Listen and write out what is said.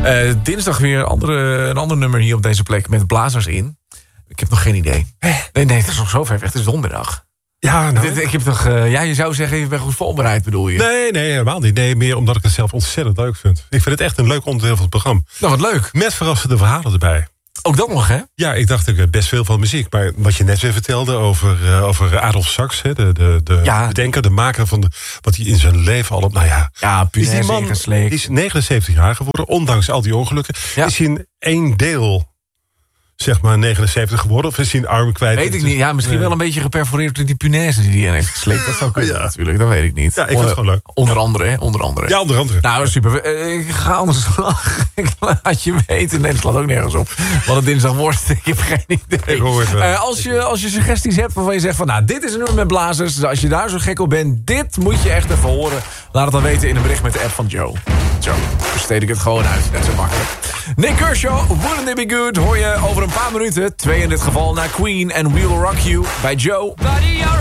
Dinsdag weer een ander nummer hier op deze plek met blazers in. Ik heb nog geen idee. Nee, het is nog zo ver weg. Het is donderdag. Ja, nou. Ik heb toch, je zou zeggen, je bent goed voorbereid, bedoel je? Nee, helemaal niet. Nee, meer omdat ik het zelf ontzettend leuk vind. Ik vind het echt een leuk onderdeel van het programma. Nou, wat leuk. Met verrassende verhalen erbij. Ook dat nog, hè? Ja, ik dacht ik best veel van muziek. Maar wat je net weer vertelde over Adolf Sachs, hè, de bedenker, de maker van wat hij in zijn leven al op. Nou ja, is die man is 79 jaar geworden, ondanks al die ongelukken. Ja. Is hij in één deel, zeg maar, 79 geworden? Of is hij een arm kwijt? Weet ik niet. Ja, misschien wel een beetje geperforeerd door die punaise die hij heeft gesleept. Dat zou kunnen natuurlijk, dat weet ik niet. Ja, ik vind het gewoon leuk. Onder andere. Ja, onder andere. Nou, super. Ik ga anders ik laat je weten. Nee, dat slaat ook nergens op. Wat het dinsdag wordt, ik heb geen idee. Ik hoor het wel. Als je suggesties hebt waarvan je zegt van, nou, dit is een nummer met blazers. Dus als je daar zo gek op bent, dit moet je echt even horen. Laat het dan weten in een bericht met de app van Joe. Zo, besteed ik het gewoon uit. Net zo makkelijk. Nick Kershaw, Wouldn't It Be Good, hoor je over een paar minuten. 2 in dit geval naar Queen en We'll Rock You bij Joe.